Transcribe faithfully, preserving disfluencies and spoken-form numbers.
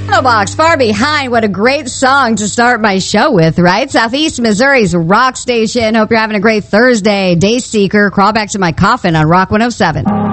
Box, Far Behind. What a great song to start my show with, right? Southeast Missouri's rock station. Hope you're having a great Thursday. Day Seeker, Crawl Back to My Coffin on Rock one oh seven.